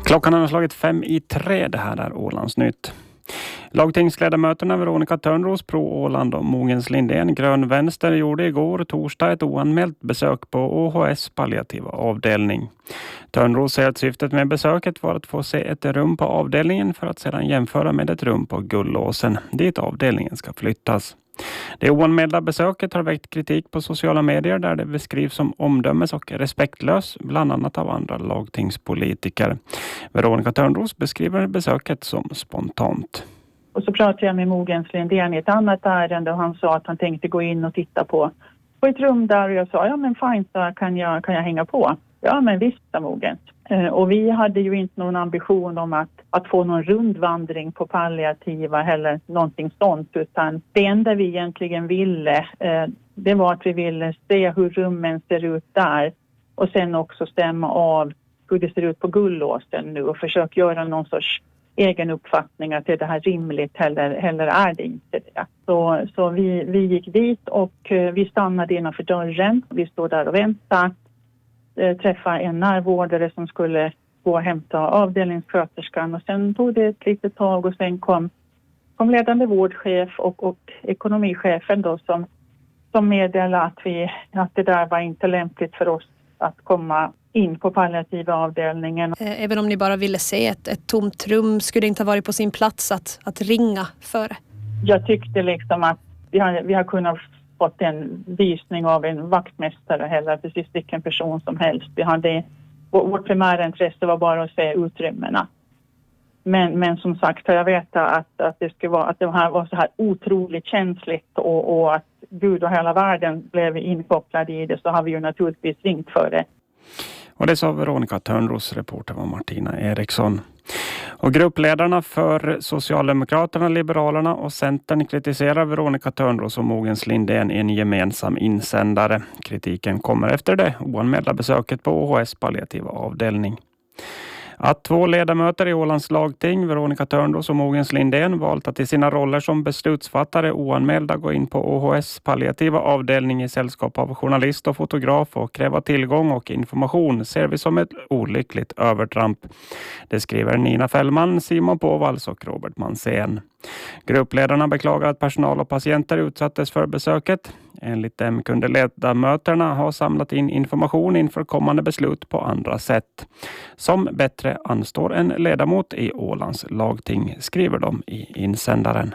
Klockan har slagit 5:03. Det här är Ålandsnytt. Lagtingsledamöterna Veronica Törnros, Pro Åland och Mogens Lindén, Grön Vänster, gjorde igår torsdag ett oanmält besök på OHS palliativa avdelning. Törnros säger att syftet med besöket var att få se ett rum på avdelningen för att sedan jämföra med ett rum på Gullåsen, dit avdelningen ska flyttas. Det oanmälda besöket har väckt kritik på sociala medier där det beskrivs som omdömes- och respektlös, bland annat av andra lagtingspolitiker. Veronica Törnros beskriver besöket som spontant. Och så pratade jag med Mogens Lindén i ett annat ärende och han sa att han tänkte gå in och titta på ett rum där och jag sa, ja men fint, så kan jag hänga på. Ja men visst, sa Mogens. Och vi hade ju inte någon ambition om att få någon rundvandring på palliativa eller någonting sånt, utan det enda vi egentligen ville, det var att vi ville se hur rummen ser ut där och sen också stämma av hur det ser ut på Gullåsen nu och försöka göra någon sorts egen uppfattning att är det här rimligt eller är det inte det. Så vi gick dit och vi stannade innanför dörren. Vi stod där och väntade. Träffa en närvårdare som skulle gå och hämta avdelningssköterskan och sen tog det ett litet tag och sen kom ledande vårdchef och ekonomichefen då som meddelade att det där var inte lämpligt för oss att komma in på palliativa avdelningen. Även om ni bara ville se ett tomt rum, skulle det inte ha varit på sin plats att ringa före? Jag tyckte liksom att vi har kunnat fått en visning av en vaktmästare eller precis vilken person som helst. Vårt primära intresse var bara att se utrymmena. Men som sagt, jag vet att det här var så här otroligt känsligt och att Gud och hela världen blev inkopplade i det, så har vi ju naturligtvis ringt för det. Och det sa Veronica Törnros, reporter var Martina Eriksson. Och gruppledarna för Socialdemokraterna, Liberalerna och Centern kritiserar Veronica Törnros och Mogens Lindén i en gemensam insändare. Kritiken kommer efter det oanmälda besöket på OHS palliativa avdelning. Att 2 ledamöter i Ålands lagting, Veronica Törnros och Mogens Lindén, valt att i sina roller som beslutsfattare oanmälda gå in på OHS palliativa avdelning i sällskap av journalist och fotograf och kräva tillgång och information ser vi som ett olyckligt övertramp. Det skriver Nina Fällman, Simon Påvals och Robert Mansén. Gruppledarna beklagar att personal och patienter utsattes för besöket. Enligt dem kunde ledamöterna ha samlat in information inför kommande beslut på andra sätt. Som bättre anstår en ledamot i Ålands lagting, skriver de i insändaren.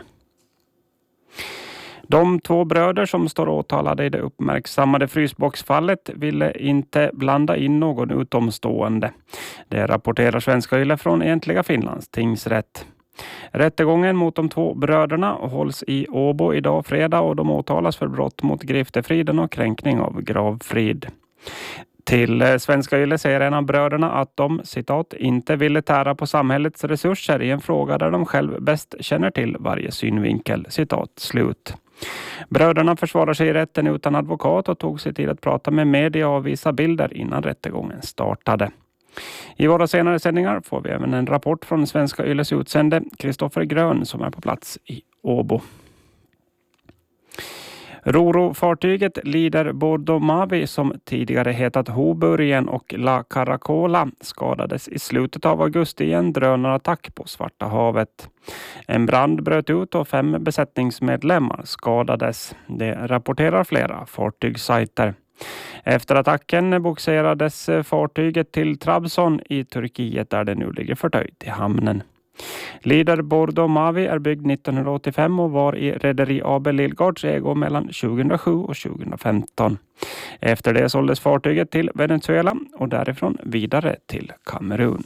De 2 bröder som står åtalade i det uppmärksammade frysboxfallet ville inte blanda in någon utomstående. Det rapporterar Svenska Yle från Egentliga Finlands tingsrätt. Rättegången mot de 2 bröderna hålls i Åbo idag fredag och de åtalas för brott mot griftefriden och kränkning av gravfrid. Till Svenska Yle säger en av bröderna att de, citat, inte ville tära på samhällets resurser i en fråga där de själv bäst känner till varje synvinkel, citat, slut. Bröderna försvarar sig i rätten utan advokat och tog sig tid att prata med media och visa bilder innan rättegången startade. I våra senare sändningar får vi även en rapport från Svenska Yles utsände Kristoffer Grön som är på plats i Åbo. Roro-fartyget Leader Bordo Mavi, som tidigare hetat Hoburgen och La Caracola, skadades i slutet av augusti i en drönarattack på Svarta havet. En brand bröt ut och 5 besättningsmedlemmar skadades. Det rapporterar flera fartygssajter. Efter attacken bogserades fartyget till Trabzon i Turkiet där det nu ligger förtöjt i hamnen. Leader Bordo Mavi är byggd 1985 och var i rederi AB Lillgards ägo mellan 2007 och 2015. Efter det såldes fartyget till Venezuela och därifrån vidare till Kamerun.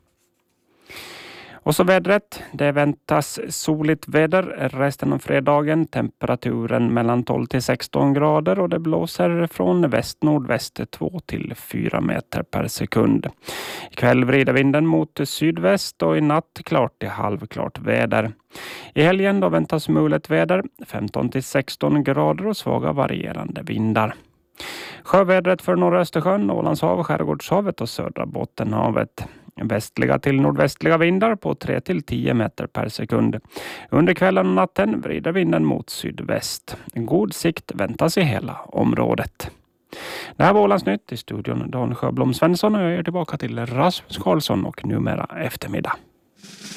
Och så vädret. Det väntas soligt väder resten av fredagen. Temperaturen mellan 12 till 16 grader och det blåser från väst-nordväst 2 till 4 meter per sekund. Ikväll vrider vinden mot sydväst och i natt klart till halvklart väder. I helgen då väntas mulet väder 15 till 16 grader och svaga varierande vindar. Sjövädret för norra Östersjön, Ålandshav, Skärgårdshavet och södra Bottenhavet. Västliga till nordvästliga vindar på 3 till 10 meter per sekund. Under kvällen och natten vrider vinden mot sydväst. En god sikt väntas i hela området. Det här var Ålandsnytt, i studion Dan Sjöblom Svensson, och jag är tillbaka till Rasmus Karlsson och numera eftermiddag.